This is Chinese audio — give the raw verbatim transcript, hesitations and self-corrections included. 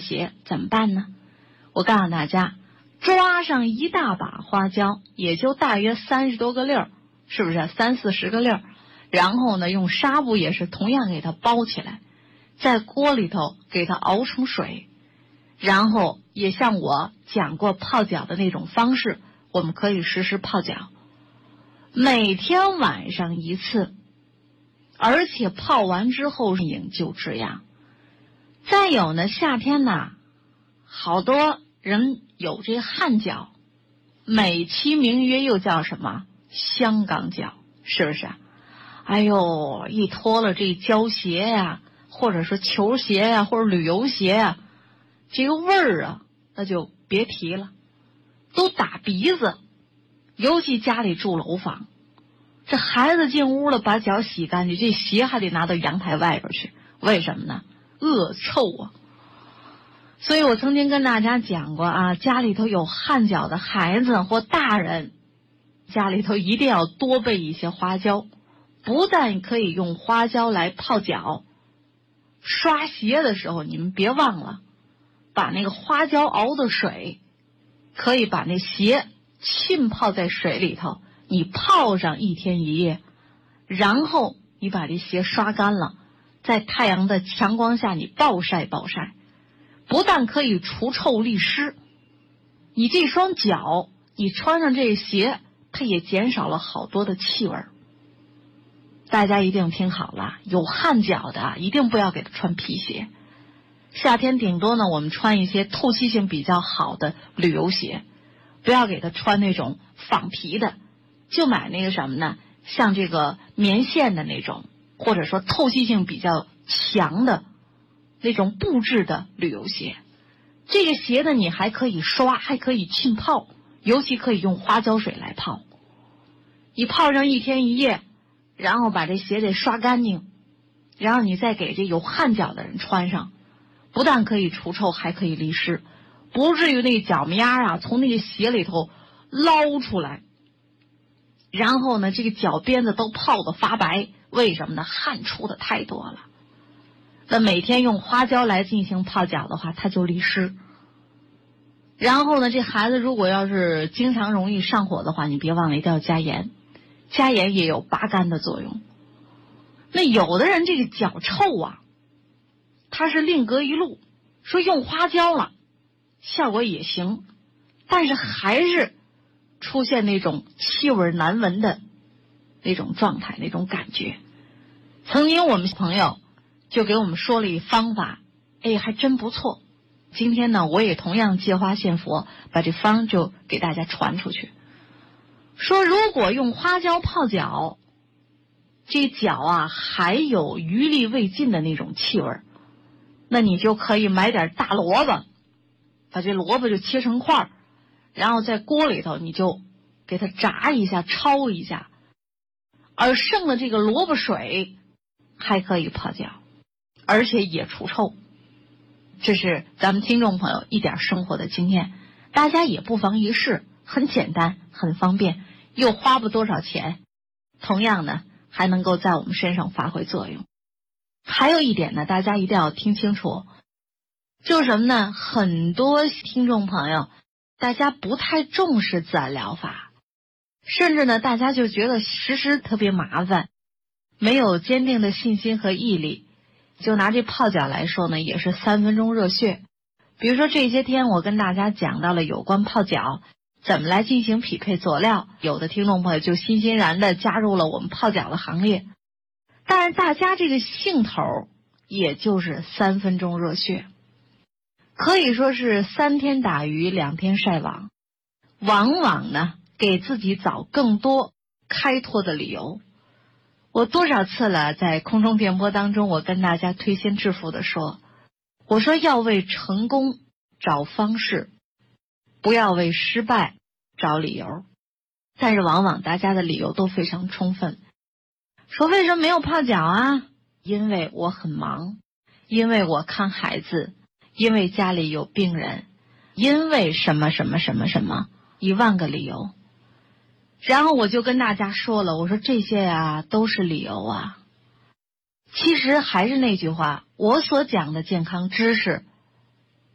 邪，怎么办呢？我告诉大家，抓上一大把花椒，也就大约三十多个粒儿，是不是三四十个粒儿？然后呢，用纱布也是同样给它包起来，在锅里头给它熬成水，然后也像我讲过泡脚的那种方式，我们可以实时泡脚，每天晚上一次，而且泡完之后营救治痒。再有呢，夏天呢，好多人有这汗脚，美其名曰又叫什么香港脚，是不是？哎呦，一脱了这胶鞋呀、啊，或者说球鞋呀、啊，或者旅游鞋呀、啊，这个味儿啊，那就别提了，都打鼻子。尤其家里住楼房，这孩子进屋了，把脚洗干净，这鞋还得拿到阳台外边去，为什么呢？恶臭啊！所以我曾经跟大家讲过啊，家里头有汗脚的孩子或大人，家里头一定要多备一些花椒。不但可以用花椒来泡脚，刷鞋的时候你们别忘了把那个花椒熬的水，可以把那鞋浸泡在水里头，你泡上一天一夜，然后你把这鞋刷干了，在太阳的强光下你暴晒暴晒，不但可以除臭利湿，你这双脚你穿上这鞋，它也减少了好多的气味。大家一定听好了，有汗脚的一定不要给他穿皮鞋，夏天顶多呢我们穿一些透气性比较好的旅游鞋，不要给他穿那种仿皮的，就买那个什么呢，像这个棉线的那种，或者说透气性比较强的那种布质的旅游鞋。这个鞋呢你还可以刷，还可以浸泡，尤其可以用花椒水来泡，你泡上一天一夜，然后把这鞋得刷干净，然后你再给这有汗脚的人穿上，不但可以除臭，还可以利湿，不至于那个脚面啊从那个鞋里头捞出来，然后呢这个脚边子都泡得发白。为什么呢？汗出的太多了。那每天用花椒来进行泡脚的话，它就利湿。然后呢这孩子如果要是经常容易上火的话，你别忘了一定要加盐，加盐也有拔干的作用。那有的人这个脚臭啊，他是另隔一路，说用花椒了效果也行，但是还是出现那种气味难闻的那种状态，那种感觉。曾经我们朋友就给我们说了一方法，哎，还真不错。今天呢我也同样借花献佛，把这方就给大家传出去，说如果用花椒泡脚，这脚啊还有余力未尽的那种气味，那你就可以买点大萝卜，把这萝卜就切成块，然后在锅里头你就给它炸一下焯一下，而剩的这个萝卜水还可以泡脚，而且也除臭。这是咱们听众朋友一点生活的经验，大家也不妨一试，很简单很方便，又花不多少钱，同样呢还能够在我们身上发挥作用。还有一点呢，大家一定要听清楚，就是什么呢？很多听众朋友大家不太重视自然疗法，甚至呢大家就觉得实施特别麻烦，没有坚定的信心和毅力。就拿这泡脚来说呢，也是三分钟热血。比如说这些天我跟大家讲到了有关泡脚怎么来进行匹配佐料，有的听众朋友就欣欣然地加入了我们泡脚的行列。但是大家这个兴头也就是三分钟热血，可以说是三天打鱼两天晒网，往往呢给自己找更多开拓的理由。我多少次了在空中电波当中，我跟大家推心置腹的说，我说要为成功找方式，不要为失败找理由。但是往往大家的理由都非常充分，说为什么没有泡脚啊？因为我很忙，因为我看孩子，因为家里有病人，因为什么什么什么什么，一万个理由。然后我就跟大家说了，我说这些啊都是理由啊。其实还是那句话，我所讲的健康知识